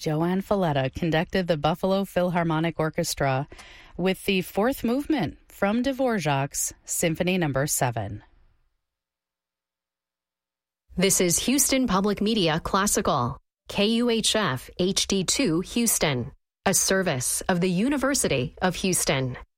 Joanne Falletta conducted the Buffalo Philharmonic Orchestra with the fourth movement from Dvorak's Symphony No. 7. This is Houston Public Media Classical, KUHF HD2 Houston, a service of the University of Houston.